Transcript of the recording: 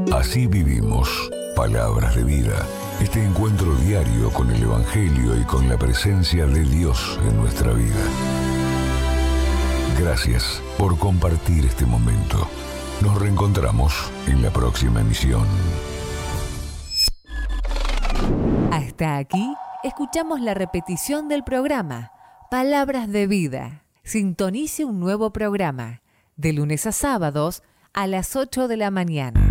Así vivimos. Palabras de vida. Este encuentro diario con el Evangelio y con la presencia de Dios en nuestra vida. Gracias por compartir este momento. Nos reencontramos en la próxima emisión. Hasta aquí, escuchamos la repetición del programa Palabras de Vida. Sintonice un nuevo programa, de lunes a sábados a las 8 de la mañana.